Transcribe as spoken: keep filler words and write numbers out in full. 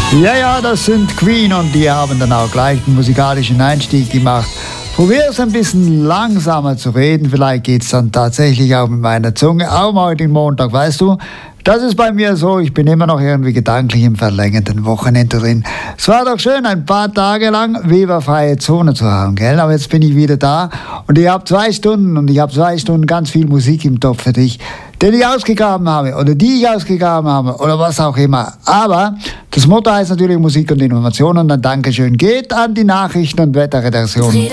Ja, ja, das sind Queen und die haben dann auch gleich einen musikalischen Einstieg gemacht. Probier es ein bisschen langsamer zu reden, vielleicht geht es dann tatsächlich auch mit meiner Zunge, auch mal heute Montag, weißt du. Das ist bei mir so, ich bin immer noch irgendwie gedanklich im verlängerten Wochenende drin. Es war doch schön, ein paar Tage lang weberfreie Zone zu haben, gell? Aber jetzt bin ich wieder da und ich habe zwei Stunden und ich habe zwei Stunden ganz viel Musik im Topf für dich, den ich ausgegraben habe oder die ich ausgegraben habe oder was auch immer. Aber das Motto heißt natürlich Musik und Information und ein Dankeschön geht an die Nachrichten- und Wetterredaktion.